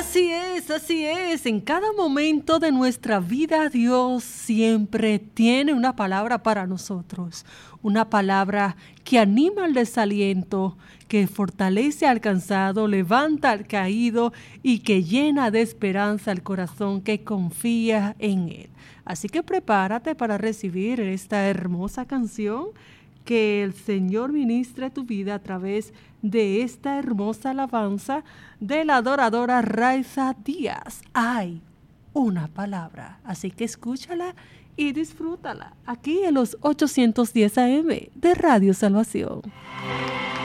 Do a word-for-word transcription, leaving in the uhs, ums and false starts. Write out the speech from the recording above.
Así es, así es. En cada momento de nuestra vida, Dios siempre tiene una palabra para nosotros. Una palabra que anima al desaliento, que fortalece al cansado, levanta al caído y que llena de esperanza al corazón que confía en Él. Así que prepárate para recibir esta hermosa canción. Que el Señor ministre tu vida a través de esta hermosa alabanza de la adoradora Raiza Díaz. Hay una palabra, así que escúchala y disfrútala aquí en los ochocientos diez A M de Radio Salvación.